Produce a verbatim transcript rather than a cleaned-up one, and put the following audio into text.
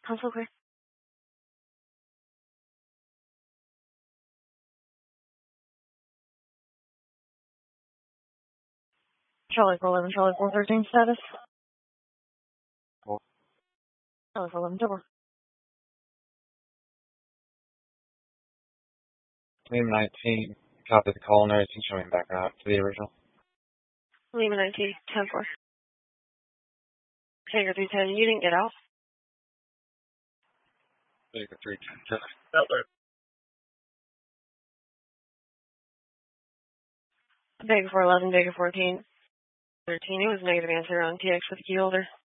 Console clear. Charlie four eleven, Charlie four thirteen status. Cool. Charlie four eleven, double. Lima nineteen, copy the call and everything showing back out to the original. Lima nineteen, ten four. Tango three ten, you didn't get out. Tango three ten, Butler. Vega four eleven, Vega fourteen, thirteen. It was negative answer on T X with key holder.